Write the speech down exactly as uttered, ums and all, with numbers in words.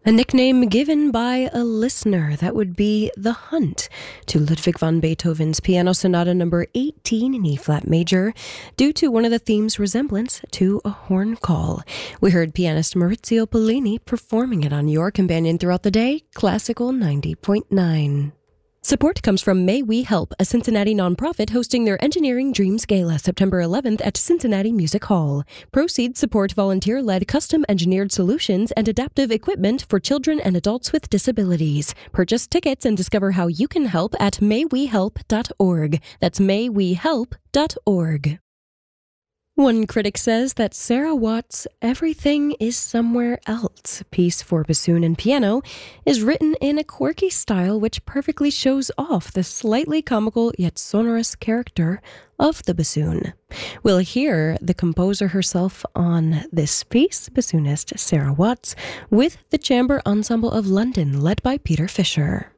A nickname given by a listener, that would be The Hunt, to Ludwig van Beethoven's Piano Sonata number eighteen in E-flat major, due to one of the themes' resemblance to a horn call. We heard pianist Maurizio Pollini performing it on your companion throughout the day, Classical ninety point nine. Support comes from May We Help, a Cincinnati nonprofit hosting their Engineering Dreams Gala September eleventh at Cincinnati Music Hall. Proceeds support volunteer-led custom-engineered solutions and adaptive equipment for children and adults with disabilities. Purchase tickets and discover how you can help at may we help dot org. That's may we help dot org. One critic says that Sarah Watt's Everything is Somewhere Else piece for bassoon and piano is written in a quirky style which perfectly shows off the slightly comical yet sonorous character of the bassoon. We'll hear the composer herself on this piece, bassoonist Sarah Watts, with the Chamber Ensemble of London led by Peter Fisher.